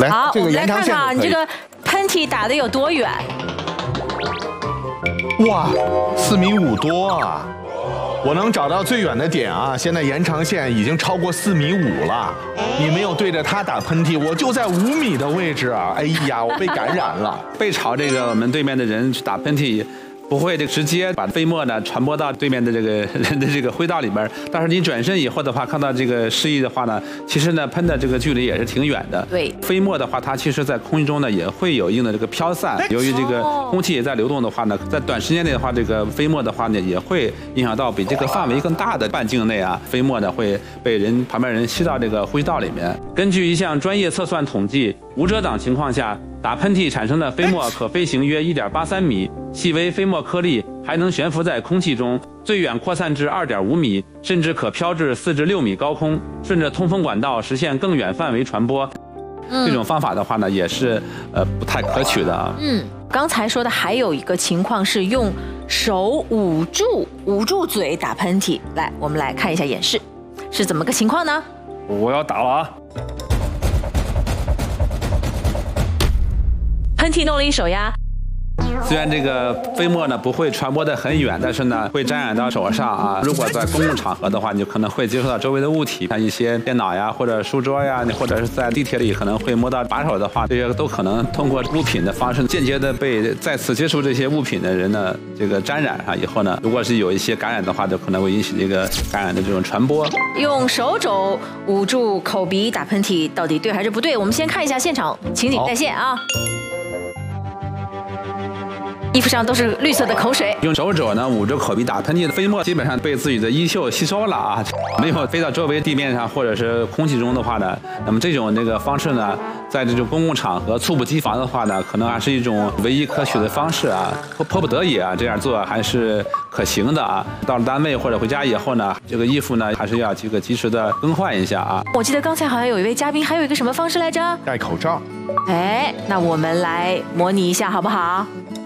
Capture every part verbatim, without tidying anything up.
来， 好， 这个我们来延长线看看啊，你就可以这个喷嚏打得有多远？ 哇，四米五多啊！我能找到最远的点啊，现在延长线已经超过四米五了。你没有对着它打喷嚏，我就在五米的位置啊！哎呀，我被感染了。 背朝这个我们对面的人去打喷嚏，不会这个直接把飞沫呢传播到对面的这个人的这个灰道里边，但是你转身以后的话，看到这个示意的话呢，其实呢喷的这个距离也是挺远的。 对， 飞沫的话，它其实在空气中呢也会有一定的这个飘散。由于这个空气也在流动的话呢，在短时间内的话，这个飞沫的话呢也会影响到比这个范围更大的半径内啊，飞沫呢会被人旁边人吸到这个呼吸道里面。根据一项专业测算统计，无遮挡情况下，打喷嚏产生的飞沫可飞行约一点八三米，细微飞沫颗粒还能悬浮在空气中，最远扩散至二点五米，甚至可飘至四至六米高空，顺着通风管道实现更远范围传播。 嗯、 这种方法的话呢，也是呃不太可取的啊。 嗯，刚才说的还有一个情况是用手捂住捂住嘴打喷嚏。来，我们来看一下演示，是怎么个情况呢？ 我要打了啊！ 喷嚏弄了一手呀。 虽然这个飞沫呢不会传播得很远，但是呢会沾染到手上啊。如果在公共场合的话，你就可能会接触到周围的物体，像一些电脑呀，或者书桌呀，或者是在地铁里可能会摸到把手的话，这些都可能通过物品的方式间接的被再次接触这些物品的人呢这个沾染上以后呢，如果是有一些感染的话，就可能会引起这个感染的这种传播。 用手肘捂住口鼻打喷嚏到底对还是不对？我们先看一下现场情景再现啊。衣服上都是绿色的口水， 用手肘呢捂着口鼻打喷嚏的飞沫基本上被自己的衣袖吸收了啊，没有飞到周围地面上或者是空气中的话呢，那么这种这个方式呢，在这种公共场合猝不及防的话呢，可能还是一种唯一可取的方式啊，迫迫不得已啊这样做还是可行的啊。到了单位或者回家以后呢，这个衣服呢还是要这个及时的更换一下啊。 我记得刚才好像有一位嘉宾还有一个什么方式来着？ 戴口罩。 哎，那我们来模拟一下好不好？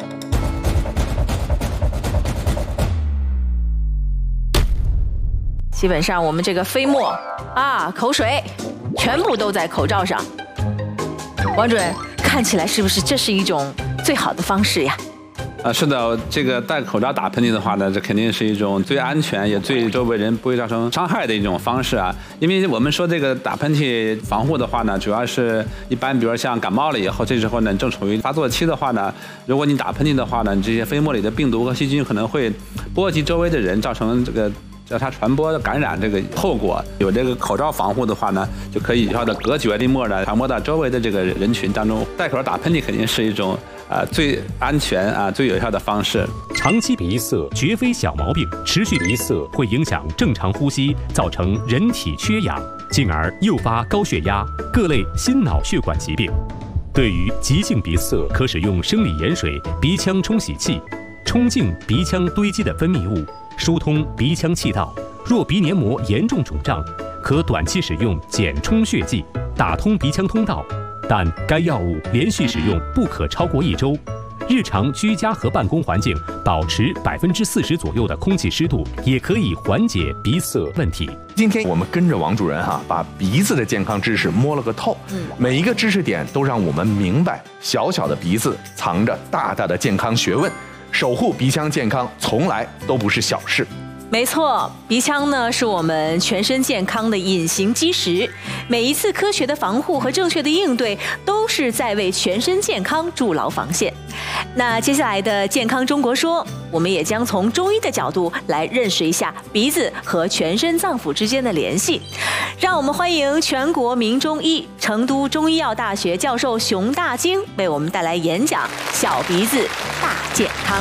基本上我们这个飞沫啊、口水，全部都在口罩上。王主任，看起来是不是这是一种最好的方式呀？ 啊，是的，这个戴口罩打喷嚏的话呢，这肯定是一种最安全也最周围人不会造成伤害的一种方式啊。因为我们说这个打喷嚏防护的话呢，主要是一般，比如像感冒了以后，这时候呢正处于发作期的话呢，如果你打喷嚏的话呢，这些飞沫里的病毒和细菌可能会波及周围的人，造成这个叫它传播感染这个后果。有这个口罩防护的话呢，就可以有效的隔绝飞沫呢传播到周围的这个人群当中。戴口罩打喷嚏肯定是一种啊、呃、最安全啊最有效的方式。 长期鼻塞绝非小毛病，持续鼻塞会影响正常呼吸，造成人体缺氧，进而诱发高血压、各类心脑血管疾病。对于急性鼻塞，可使用生理盐水鼻腔冲洗器，冲净鼻腔堆积的分泌物，疏通鼻腔气道。若鼻黏膜严重肿胀，可短期使用减充血剂，打通鼻腔通道，但该药物连续使用不可超过一周。日常居家和办公环境保持百分之四十左右的空气湿度，也可以缓解鼻塞问题。 今天我们跟着王主任哈，把鼻子的健康知识摸了个透。嗯，每一个知识点都让我们明白，小小的鼻子藏着大大的健康学问。守护鼻腔健康从来都不是小事。 没错，鼻腔呢是我们全身健康的隐形基石，每一次科学的防护和正确的应对，都是在为全身健康筑牢防线。那接下来的健康中国说，我们也将从中医的角度来认识一下鼻子和全身脏腑之间的联系。让我们欢迎全国名中医、成都中医药大学教授熊大京为我们带来演讲《小鼻子大健康》。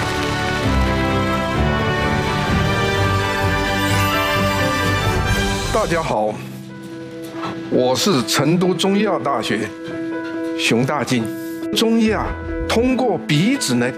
大家好，我是成都中医药大学熊大京。中医啊，通过鼻子呢